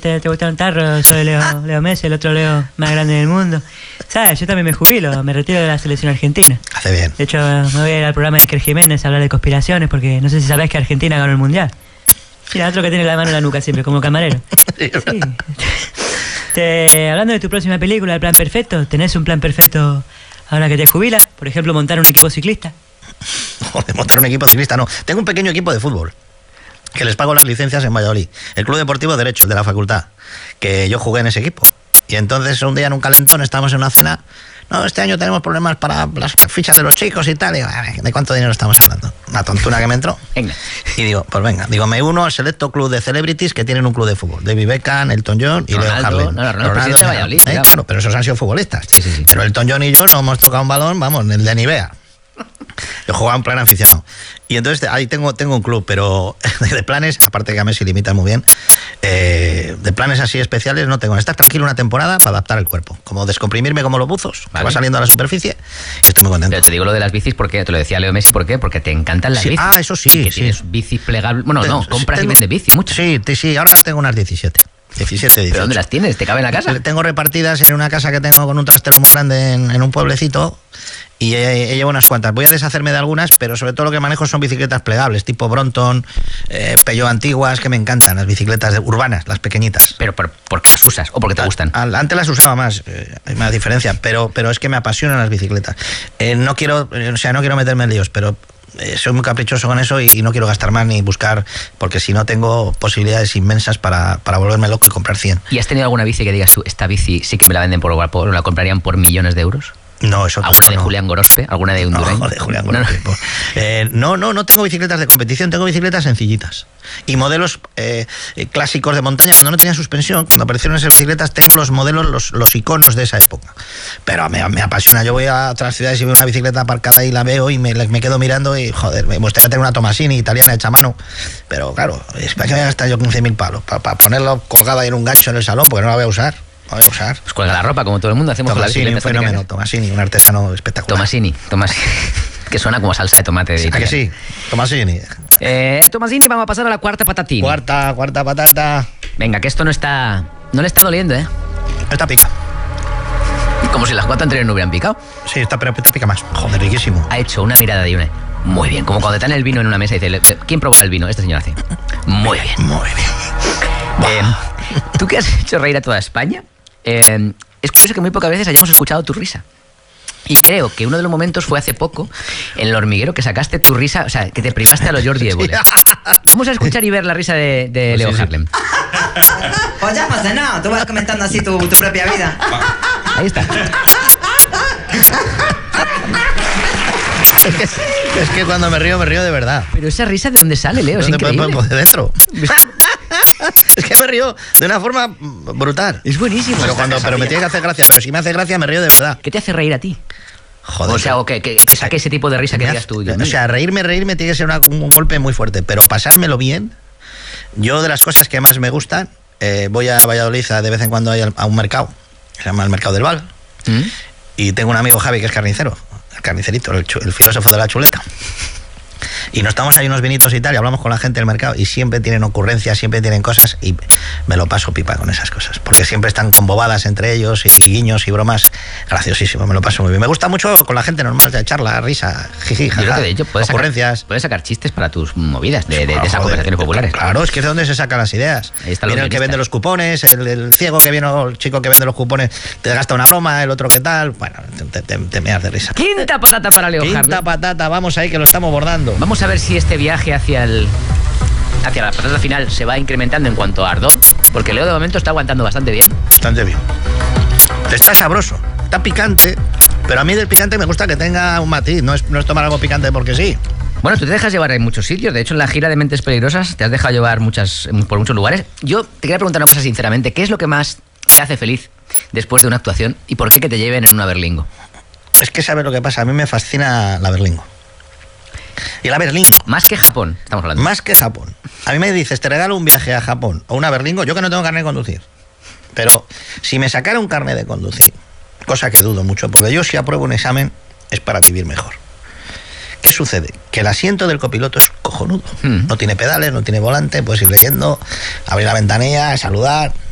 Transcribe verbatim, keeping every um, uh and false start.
te, te gusta un tarro, soy Leo, Leo Messi, el otro Leo más grande del mundo. ¿Sabes? Yo también me jubilo, me retiro de la selección argentina. Hace bien. De hecho, me voy a ir al programa de Iker Jiménez a hablar de conspiraciones, porque no sé si sabés que Argentina ganó el Mundial. Mira, otro que tiene la mano en la nuca siempre, como camarero. Sí. Te, hablando de tu próxima película, El Plan Perfecto, ¿tenés un plan perfecto ahora que te jubilas? Por ejemplo, montar un equipo ciclista. Joder, montar un equipo ciclista, no. Tengo un pequeño equipo de fútbol, que les pago las licencias en Valladolid. El Club Deportivo Derecho, el de la facultad, que yo jugué en ese equipo. Y entonces un día en un calentón estábamos en una cena. No, este año tenemos problemas para las fichas de los chicos y tal. Y digo, ¿de cuánto dinero estamos hablando? Una tontuna que me entró. Venga. Y digo, pues venga. Digo, me uno al selecto club de celebrities que tienen un club de fútbol. David Beckham, Elton John y Leo Harlem. No, Ronaldo, presidente de Valladolid. ¿Eh? Claro, pero esos han sido futbolistas. Sí, sí, sí. Pero Elton John y yo no hemos tocado un balón, vamos, el de Nivea. Yo jugaba en plan aficionado. Y entonces ahí tengo, tengo un club, pero de planes, aparte que a Messi limita muy bien, eh, de planes así especiales no tengo. Estar tranquilo una temporada para adaptar el cuerpo. Como descomprimirme como los buzos, vale. Que va saliendo a la superficie y estoy muy contento. Pero te digo lo de las bicis porque, te lo decía Leo Messi, ¿por qué? Porque te encantan las sí, bicis. Ah, eso sí. Y que sí. tienes bicis plegables. Bueno, no, compras tengo, y vendes bici, muchas. Sí, sí, ahora tengo unas diecisiete. diecisiete, dieciocho. ¿Pero dónde las tienes? ¿Te cabe en la casa? Tengo repartidas en una casa que tengo con un trastero muy grande en, en un pueblecito y he, he llevo unas cuantas. Voy a deshacerme de algunas, pero sobre todo lo que manejo son bicicletas plegables, tipo Brompton, eh, Peugeot antiguas, que me encantan, las bicicletas de, urbanas, las pequeñitas. ¿Pero por, porque las usas o porque te gustan? A, a, antes las usaba más, eh, hay más diferencia, pero, pero es que me apasionan las bicicletas. Eh, no quiero, eh, o sea, no quiero meterme en líos, pero Eh, soy muy caprichoso con eso y, y no quiero gastar más ni buscar, porque si no tengo posibilidades inmensas para, para volverme loco y comprar cien. ¿Y has tenido alguna bici que digas tú, esta bici sí que me la venden por, por la comprarían por millones de euros? No, eso ¿Alguna eso de no. Julián Gorospe? ¿Alguna de Undurain? No, de Julián Gorospe. No no. Eh, no, no, no tengo bicicletas de competición, tengo bicicletas sencillitas. Y modelos eh, clásicos de montaña, cuando no tenía suspensión, cuando aparecieron esas bicicletas, tengo los modelos, los, los iconos de esa época. Pero me, me apasiona, yo voy a otras ciudades y veo una bicicleta aparcada y la veo y me, me quedo mirando y, joder, me gustaría tener una Tomasini italiana hecha a mano. Pero claro, es que voy a gastar yo quince mil palos para pa ponerla colgada ahí en un gancho en el salón, porque no la voy a usar. Voy a usar. Pues cuelga la ropa, como todo el mundo hacemos Tomasini, con la un fenómeno, Tomasini, un artesano espectacular. Tomasini, Tomasini, que suena como salsa de tomate. De ¿A que sí? Tomasini. Eh, Tomasini, vamos a pasar a la cuarta patatina. Cuarta, cuarta patata. Venga, que esto no está, no le está doliendo, ¿eh? Esta pica. Como si las cuatro anteriores no hubieran picado. Sí, esta, pero esta pica más. Joder, riquísimo. Ha hecho una mirada de una. Muy bien, como cuando te dan el vino en una mesa y dice, ¿quién probará el vino? Este señor hace. Muy bien. Muy bien. Eh, ¿Tú que has hecho reír a toda España? Eh, es curioso que muy pocas veces hayamos escuchado tu risa. Y creo que uno de los momentos fue hace poco, en El Hormiguero, que sacaste tu risa, o sea, que te privaste a los Jordi Évole. Vamos a escuchar y ver la risa de, de Leo sí, sí. Harlem. Pues ya pasa nada, tú vas comentando así tu, tu propia vida. Ahí está. Es que, es que cuando me río, me río de verdad. Pero esa risa, ¿de dónde sale, Leo? Es increíble. Pues de dentro. Es que me río de una forma brutal. Es buenísimo. Pero, cuando, pero me tiene que hacer gracia. Pero si me hace gracia, me río de verdad. ¿Qué te hace reír a ti? Joder. O sea, o que, que, que saque ese tipo de risa que digas tú. Hace, o sea, reírme, reírme tiene que ser una, un golpe muy fuerte. Pero pasármelo bien, yo de las cosas que más me gustan, eh, voy a Valladolid a, de vez en cuando a un mercado, que se llama el Mercado del Val. ¿Mm? Y tengo un amigo, Javi, que es carnicero. El carnicerito, el, el filósofo de la chuleta. Y nos tomamos ahí unos vinitos y tal, y hablamos con la gente del mercado, y siempre tienen ocurrencias, siempre tienen cosas, y me lo paso pipa con esas cosas, porque siempre están con bobadas entre ellos, y guiños y bromas, graciosísimo, me lo paso muy bien. Me gusta mucho con la gente normal, de charla, risa, jiji, jaja, yo creo que de hecho puedes ocurrencias. Sacar, puedes sacar chistes para tus movidas, de, de, claro, de esas joder, conversaciones populares. Claro, es que es de donde se sacan las ideas. Viene el que vende los cupones, el, el ciego que viene, o el chico que vende los cupones, te gasta una broma, el otro que tal, bueno, te, te, te meas de risa. Quinta patata para Leo Harlem. Quinta patata, vamos ahí que lo estamos bordando. Vamos a ver si este viaje hacia el hacia la patata final se va incrementando en cuanto a ardor, porque Leo de momento está aguantando bastante bien. Bastante bien. Está sabroso, está picante, pero a mí del picante me gusta que tenga un matiz, no es, no es tomar algo picante porque sí. Bueno, tú te dejas llevar en muchos sitios, de hecho en la gira de Mentes Peligrosas te has dejado llevar muchas, por muchos lugares. Yo te quería preguntar una cosa sinceramente, ¿qué es lo que más te hace feliz después de una actuación y por qué que te lleven en una Berlingo? Es que sabes lo que pasa, a mí me fascina la Berlingo. Y la Berlingo. Más que Japón, estamos hablando. Más que Japón. A mí me dices, te regalo un viaje a Japón o una Berlingo, yo que no tengo carnet de conducir. Pero si me sacara un carnet de conducir, cosa que dudo mucho, porque yo si apruebo un examen es para vivir mejor. ¿Qué sucede? Que el asiento del copiloto es cojonudo. Mm. No tiene pedales, no tiene volante, puedes ir leyendo, abrir la ventanilla, saludar.